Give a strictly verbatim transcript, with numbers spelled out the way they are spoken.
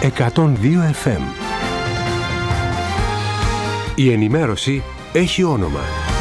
εκατόν δύο εφ εμ. Η ενημέρωση έχει όνομα.